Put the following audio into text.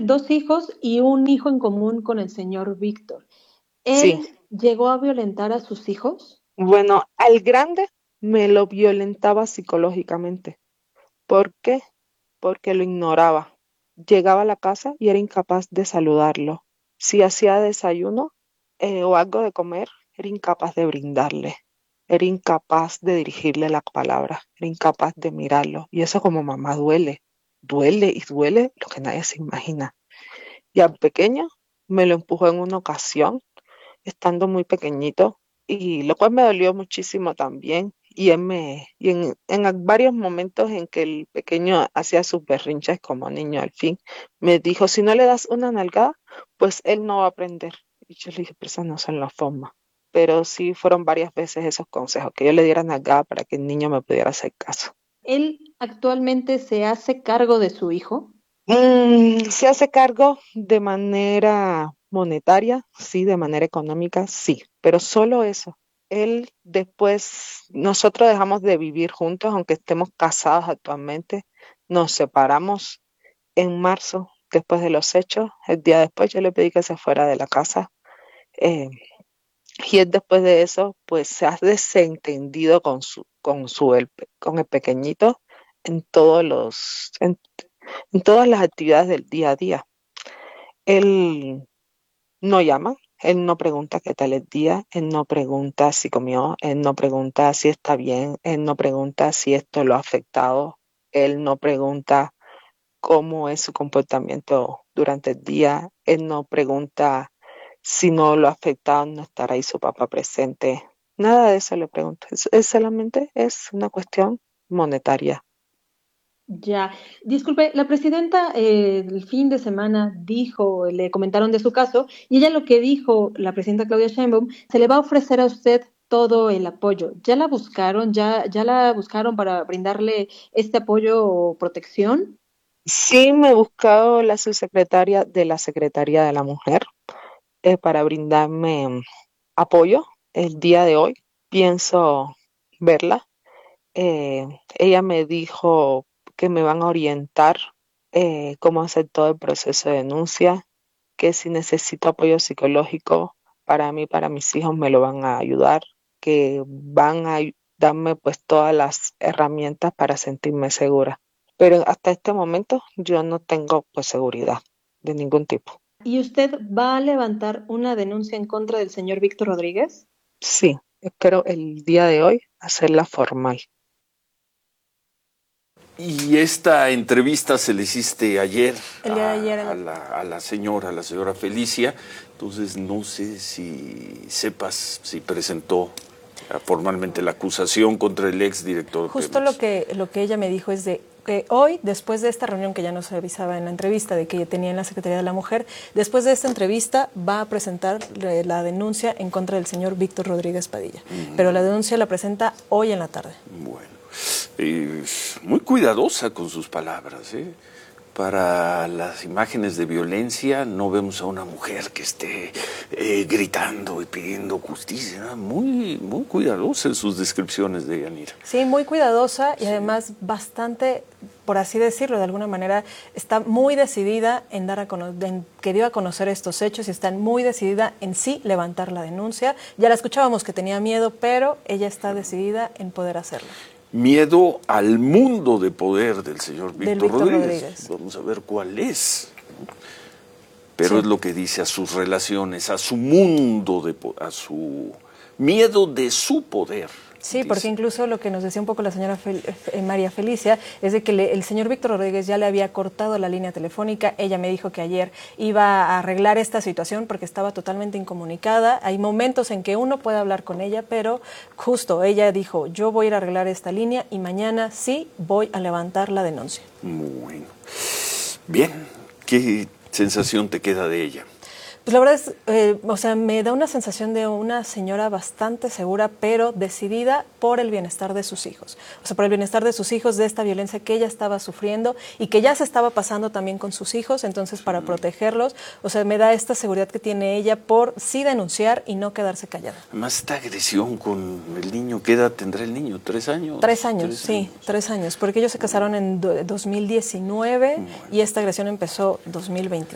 dos hijos y un hijo en común con el señor Víctor. Sí. ¿Él llegó a violentar a sus hijos? Bueno, al grande me lo violentaba psicológicamente. ¿Por qué? Porque lo ignoraba. Llegaba a la casa y era incapaz de saludarlo. Si hacía desayuno o algo de comer, era incapaz de brindarle. Era incapaz de dirigirle la palabra. Era incapaz de mirarlo. Y eso como mamá duele. Duele y duele lo que nadie se imagina. Y al pequeño me lo empujó en una ocasión, estando muy pequeñito, y lo cual me dolió muchísimo también. En varios momentos en que el pequeño hacía sus berrinches como niño, al fin, me dijo, si no le das una nalgada, pues él no va a aprender. Y yo le dije, pero esas no son las formas. Pero sí fueron varias veces esos consejos, que yo le diera nalgada para que el niño me pudiera hacer caso. ¿Él actualmente se hace cargo de su hijo? Se hace cargo de manera monetaria, sí, de manera económica, sí, pero solo eso. Él después, nosotros dejamos de vivir juntos, aunque estemos casados actualmente, nos separamos en marzo, después de los hechos. El día después yo le pedí que se fuera de la casa, eh, y él después de eso, pues se ha desentendido con el pequeñito en en todas las actividades del día a día. Él no llama, él no pregunta qué tal el día, él no pregunta si comió, él no pregunta si está bien, él no pregunta si esto lo ha afectado, él no pregunta cómo es su comportamiento durante el día, él no pregunta si no lo ha afectado, no estará ahí su papá presente. Nada de eso le pregunto. Solamente es una cuestión monetaria. Ya, disculpe, la presidenta el fin de semana dijo, le comentaron de su caso, y ella lo que dijo, la presidenta Claudia Sheinbaum, se le va a ofrecer a usted todo el apoyo. ¿Ya la buscaron? ¿Ya la buscaron para brindarle este apoyo o protección? Sí me he buscado la subsecretaria de la Secretaría de la Mujer para brindarme apoyo el día de hoy. Pienso verla. Eh, Ella me dijo que me van a orientar cómo hacer todo el proceso de denuncia, que si necesito apoyo psicológico para mí, para mis hijos, me lo van a ayudar, que van a darme pues todas las herramientas para sentirme segura. Pero hasta este momento yo no tengo pues seguridad de ningún tipo. ¿Y usted va a levantar una denuncia en contra del señor Víctor Rodríguez? Sí, espero el día de hoy hacerla formal. Y esta entrevista se le hiciste ayer El día de ayer. a la señora Felicia, entonces no sé si sepas si presentó formalmente la acusación contra el ex director de Justo Pemex. lo que ella me dijo es de que hoy, después de esta reunión que ya nos avisaba en la entrevista de que ella tenía en la Secretaría de la Mujer, después de esta entrevista va a presentar la denuncia en contra del señor Víctor Rodríguez Padilla. Pero la denuncia la presenta hoy en la tarde. Bueno, muy cuidadosa con sus palabras, ¿eh? Para las imágenes de violencia no vemos a una mujer que esté gritando y pidiendo justicia, ¿no? Muy cuidadosa en sus descripciones de Yanira. Sí, muy cuidadosa y además bastante, por así decirlo, de alguna manera, está muy decidida en que dio a conocer estos hechos y está muy decidida en sí levantar la denuncia. Ya la escuchábamos que tenía miedo, pero ella está decidida en poder hacerlo. Miedo al mundo de poder del señor Víctor Rodríguez. Rodríguez. Vamos a ver cuál es. Pero Sí. es lo que dice a sus relaciones, a su mundo, a su miedo de su poder. Sí, dice. porque incluso lo que nos decía un poco la señora María Felicia es de que el señor Víctor Rodríguez ya le había cortado la línea telefónica. Ella me dijo que ayer iba a arreglar esta situación porque estaba totalmente incomunicada. Hay momentos en que uno puede hablar con ella, pero justo ella dijo, yo voy a ir a arreglar esta línea y mañana sí voy a levantar la denuncia. Bueno. Bien, ¿qué sensación te queda de ella? Pues la verdad es, me da una sensación de una señora bastante segura, pero decidida por el bienestar de sus hijos. O sea, por el bienestar de sus hijos, de esta violencia que ella estaba sufriendo y que ya se estaba pasando también con sus hijos, entonces para protegerlos, o sea, me da esta seguridad que tiene ella por sí denunciar y no quedarse callada. Además, esta agresión con el niño, ¿qué edad tendrá el niño? ¿3 años? 3 años, sí, 3 años, porque ellos se casaron en 2019 y esta agresión empezó en 2021.